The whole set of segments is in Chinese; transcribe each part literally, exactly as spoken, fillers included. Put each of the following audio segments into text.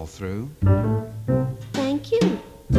fall through. Thank you.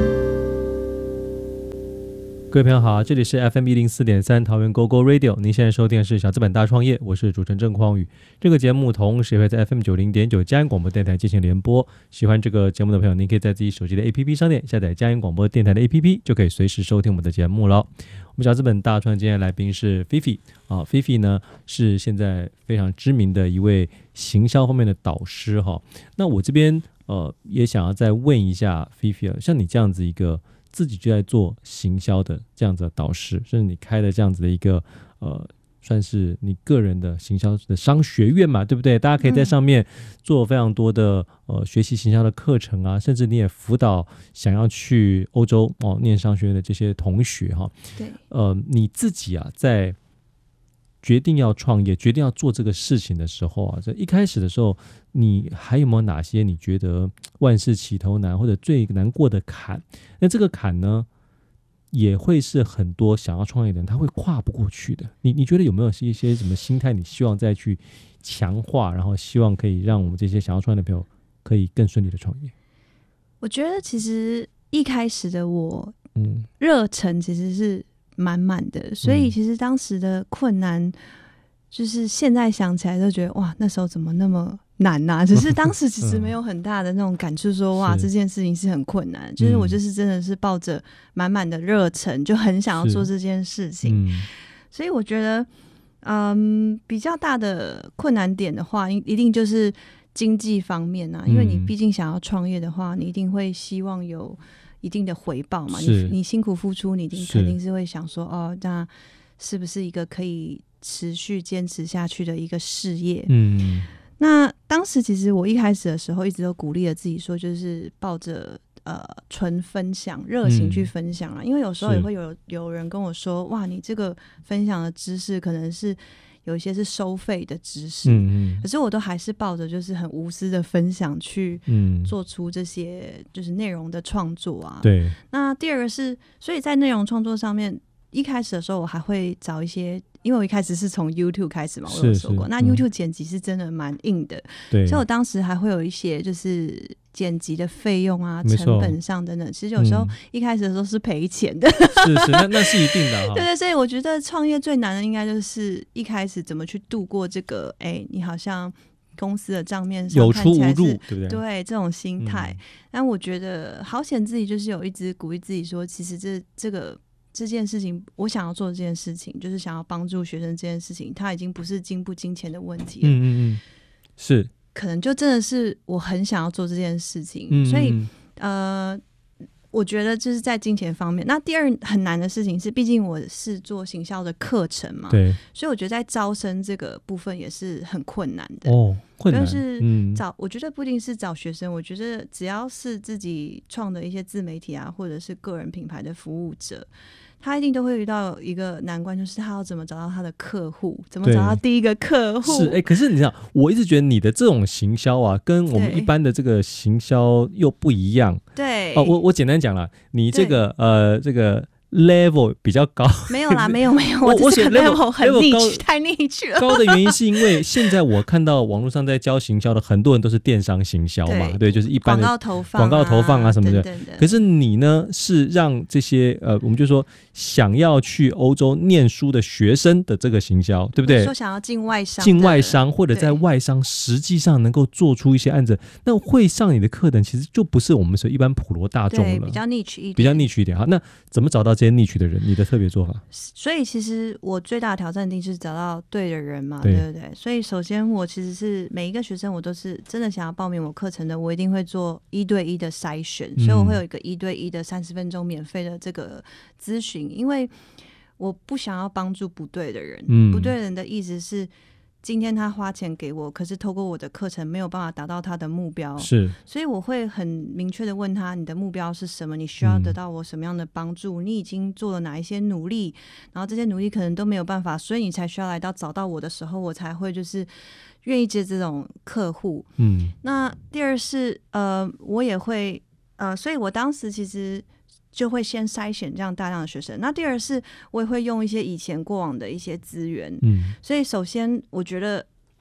各位朋友好，这里是 F M 一零四点三 桃园 GoGo Radio， 您现在收听的是小资本大创业，我是主持人郑匡宇。这个节目同时也会在 F M 九零点九 嘉音广播电台进行联播。喜欢这个节目的朋友，您可以在自己手机的 A P P 商店下载嘉音广播电台的 A P P， 就可以随时收听我们的节目了。我们小资本大创业今天的来宾是菲菲啊，菲菲呢是现在非常知名的一位行销方面的导师哈。那我这边呃也想要再问一下菲菲，像你这样子一个自己就在做行销的这样子的导师，甚至你开的这样子的一个呃，算是你个人的行销的商学院嘛，对不对？大家可以在上面做非常多的呃学习行销的课程啊，甚至你也辅导想要去欧洲哦念商学院的这些同学哈。 对， 呃，你自己啊在决定要创业、决定要做这个事情的时候啊，在一开始的时候，你还有没有哪些你觉得万事起头难或者最难过的坎？那这个坎呢，也会是很多想要创业的人他会跨不过去的。你你觉得有没有一些什么心态，你希望再去强化，然后希望可以让我们这些想要创业的朋友可以更顺利的创业？ 我觉得其实一开始的我， 嗯， 热忱其实是满满的，所以其实当时的困难，就是现在想起来都觉得哇，那时候怎么那么难啊？只是当时其实没有很大的那种感触说，说哇这件事情是很困难，就是我就是真的是抱着满满的热忱，就很想要做这件事情。所以我觉得，嗯，比较大的困难点的话，一定就是经济方面啊，因为你毕竟想要创业的话，你一定会希望有一定的回报嘛，你你辛苦付出，你一定肯定是会想说，哦，那是不是一个可以持续坚持下去的一个事业？嗯，那当时其实我一开始的时候，一直都鼓励了自己说，就是抱着呃纯分享、热情去分享啊、嗯，因为有时候也会有有人跟我说，哇，你这个分享的知识可能是有一些是收费的知识，嗯嗯，可是我都还是抱着就是很无私的分享去做出这些就是内容的创作啊。对。那第二个是，所以在内容创作上面，一开始的时候我还会找一些，因为我一开始是从 YouTube 开始嘛，我有说过，那 YouTube 剪辑是真的蛮硬的，对，所以我当时还会有一些就是剪辑的费用啊、成本上等等，其实有时候一开始的时候是赔钱的， 是是，那那是一定的、哦。 对对，所以我觉得创业最难的应该就是一开始怎么去度过这个，哎，你好像公司的账面上有出无入，对不对？ 对，这种心态。嗯、但我觉得好险自己就是有一直鼓励自己说，其实这这个这件事情，我想要做这件事情，就是想要帮助学生这件事情，它已经不是金不金钱的问题了。嗯嗯嗯， 是。 可能就真的是我很想要做这件事情，嗯、所以呃，我觉得就是在金钱方面。那第二很难的事情是，毕竟我是做行销的课程嘛，对，所以我觉得在招生这个部分也是很困难的。 哦，困难就是找、嗯，我觉得不一定是找学生，我觉得只要是自己创的一些自媒体啊，或者是个人品牌的服务者，他一定都会遇到一个难关，就是他要怎么找到他的客户，怎么找到第一个客户。 是，哎、欸，可是你想，我一直觉得你的这种行销啊，跟我们一般的这个行销又不一样。 对， 哦，我我简单讲啦，你这个呃，这个 level 比较高。 没有啦，没有没有，我我这个 level 很 niche， 太 niche 了。 高的原因是因为现在我看到网络上在教行销的很多人都是电商行销嘛， 对, 对，就是一般的广告投放、 广告投放啊什么的。 等等的。 可是你呢，是让这些呃，我们就说想要去欧洲念书的学生的这个行销，对不对？ 说想要进外商， 进外商或者在外商实际上能够做出一些案子，那会上你的课程其实就不是我们说一般普罗大众了， 比较 niche 一点， 比较 niche 一点。好，那怎么找到这些 niche 的人？你的特别做法？ 所以其实我最大的挑战一定是找到对的人嘛， 对, 对不对？所以首先我其实是每一个学生，我都是真的想要报名我课程的，我一定会做一对一的筛选，嗯、所以我会有一个一对一的三十分钟免费的这个咨询，因为我不想要帮助不对的人，嗯、不对的人的意思是，今天他花钱给我，可是透过我的课程没有办法达到他的目标，是，所以我会很明确的问他，你的目标是什么？你需要得到我什么样的帮助？嗯、你已经做了哪一些努力？然后这些努力可能都没有办法，所以你才需要来到找到我的时候，我才会就是愿意接这种客户。嗯，那第二是呃，我也会呃，所以我当时其实就会先筛选这样大量的学生。那第二是我也会用一些以前过往的一些资源，嗯，所以首先我觉得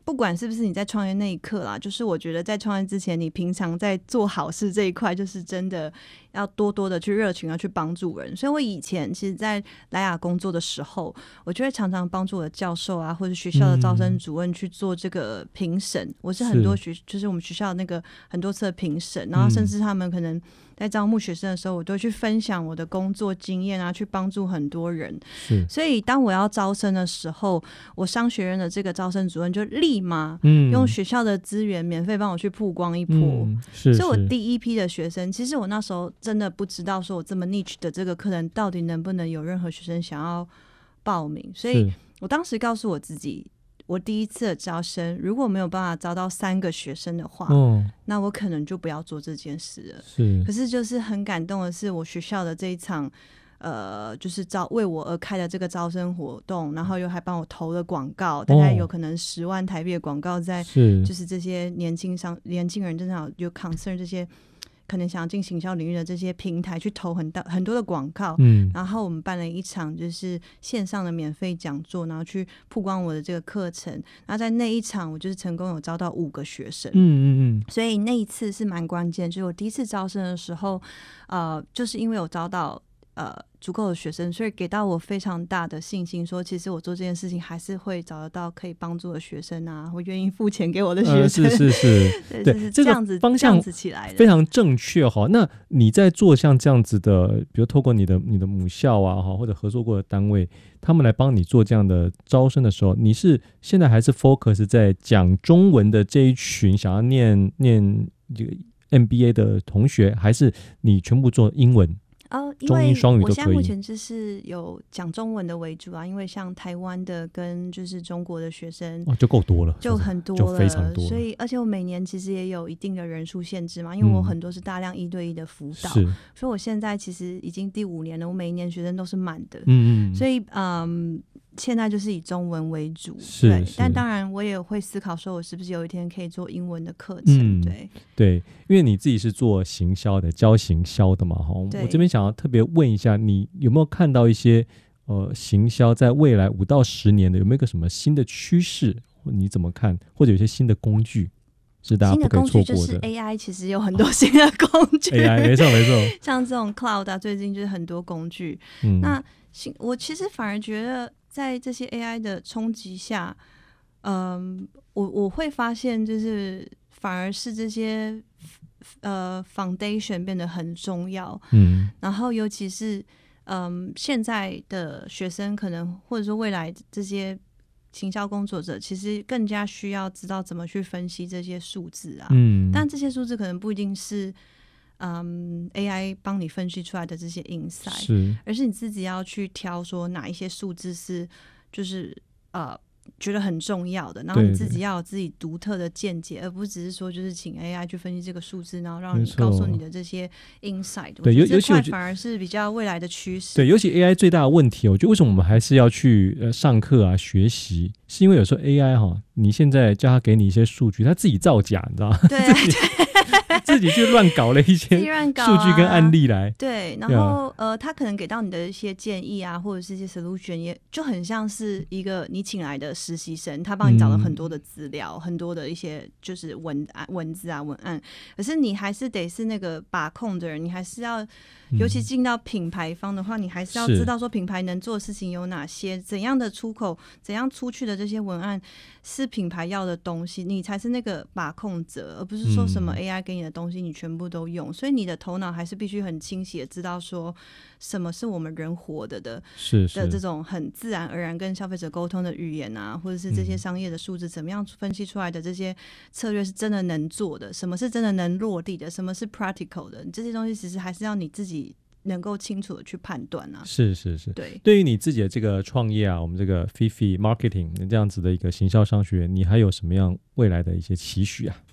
不管是不是你在创业那一刻啦，就是我觉得在创业之前，你平常在做好事这一块，就是真的要多多的去热情，要去帮助人。所以我以前其实在莱雅工作的时候，我就会常常帮助我的教授啊，或者学校的招生主任去做这个评审、嗯、我是很多学就是我们学校那个很多次的评审，然后甚至他们可能在招募学生的时候，我都会去分享我的工作经验啊，去帮助很多人。 是， 所以当我要招生的时候，我商学院的这个招生主任就立马用学校的资源免费帮我去曝光一波、嗯、 是， 所以我第一批的学生，其实我那时候真的不知道说我这么 niche 的这个课程到底能不能有任何学生想要报名，所以我当时告诉我自己，我第一次的招生如果没有办法招到三个学生的话、哦、那我可能就不要做这件事了。 是， 可是就是很感动的是，我学校的这一场呃，就是招为我而开的这个招生活动，然后又还帮我投了广告，大概有可能十万台币的广告在，就是这些年轻上年轻人真的有 concern 这些可能想要进行销领域的这些平台去投很大很多的广告、嗯、然后我们办了一场就是线上的免费讲座，然后去曝光我的这个课程，然后在那一场我就是成功有招到五个学生，嗯嗯嗯，所以那一次是蛮关键，就是我第一次招生的时候呃，就是因为有招到呃足够的学生，所以给到我非常大的信心，说其实我做这件事情还是会找得到可以帮助的学生啊，会愿意付钱给我的学生、呃、 是是是对, 对就是这样子、 这个方向这样子起来的， 非常正确哈。那你在做像这样子的，比如透过你的你的母校啊或者合作过的单位，他们来帮你做这样的招生的时候，你是现在还是 focus 在讲中文的这一群想要念念这个 M B A 的同学，还是你全部做英文？ 哦，因为我现在目前就是有讲中文的为主啊，因为像台湾的跟就是中国的学生哦就够多了， 就很多了， 就非常多了， 所以而且我每年其实也有一定的人数限制嘛，因为我很多是大量一对一的辅导、嗯、所以我现在其实已经第五年了，我每一年学生都是满的，嗯嗯，所以嗯。现在就是以中文为主， 是对，但当然我也会思考说我是不是有一天可以做英文的课程、嗯、对对，因为你自己是做行销的，教行销的嘛，我这边想要特别问一下，你有没有看到一些呃行销在未来五到十年的有没有一个什么新的趋势，你怎么看，或者有些新的工具是大家不可以错过的？ 新的工具就是 A I， 其实有很多新的工具、哦、 A I 没错没错， 像这种 Cloud 啊，最近就是很多工具、嗯、那我其实反而觉得在这些 A I 的冲击下，嗯，我我会发现就是反而是这些呃 foundation 变得很重要，嗯，然后尤其是嗯现在的学生可能或者说未来这些行销工作者，其实更加需要知道怎么去分析这些数字啊，嗯，但这些数字可能不一定是嗯 A I 帮你分析出来的这些 insight， 是而是你自己要去挑说哪一些数字是就是呃觉得很重要的，然后你自己要有自己独特的见解，而不只是说就是请 A I 去分析这个数字，然后让你告诉你的这些 insight。对，尤其这块反而是比较未来的趋势。 对，尤其 A I 最大的问题，我觉得为什么我们还是要去呃上课啊学习，是因为有时候 A I 哈，你现在叫他给你一些数据，他自己造假，你知道吗？ 对自己去乱搞了一些数据跟案例来， 啊、对，然后、啊、呃，他可能给到你的一些建议啊，或者是一些 solution， 也就很像是一个你请来的实习生，他帮你找了很多的资料、嗯，很多的一些就是文案、文字啊、文案，可是你还是得是那个把控的人，你还是要，尤其进到品牌方的话，你还是要知道说品牌能做的事情有哪些，怎样的出口，怎样出去的这些文案是品牌要的东西，你才是那个把控者，而不是说什么 A I 给你的东西你全部都用，所以你的头脑还是必须很清晰的知道说什么是我们人活的的是是的这种很自然而然跟消费者沟通的语言啊，或者是这些商业的数字、嗯、怎么样分析出来的这些策略是真的能做的，什么是真的能落地的，什么是 practical 的，这些东西其实还是要你自己能够清楚的去判断啊。 是是是， 对。 对于你自己的这个创业啊，我们这个 Fifi Marketing 这样子的一个行销商学，你还有什么样未来的一些期许啊？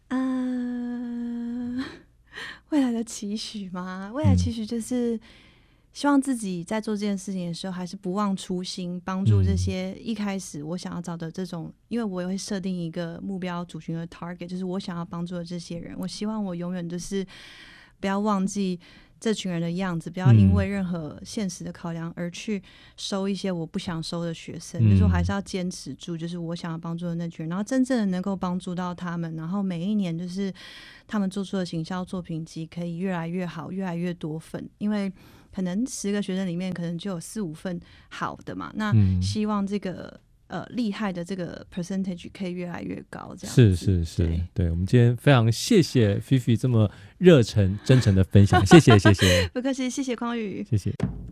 呃，未来的期许吗？未来期许就是希望自己在做这件事情的时候，还是不忘初心，帮助这些一开始我想要找的这种，因为我也会设定一个目标族群的 target， 就是我想要帮助的这些人，我希望我永远就是不要忘记这群人的样子，不要因为任何现实的考量而去收一些我不想收的学生，嗯、就是我还是要坚持住，就是我想要帮助的那群人，然后真正的能够帮助到他们，然后每一年就是他们做出的行销作品集可以越来越好，越来越多份，因为可能十个学生里面可能就有四五份好的嘛，那希望这个。呃，厉害的这个 percentage 可以越来越高，这样子。 是是是， 对, 对，我们今天非常谢谢菲菲这么热忱真诚的分享，谢谢谢谢， 不客气，谢谢匡宇， 谢谢。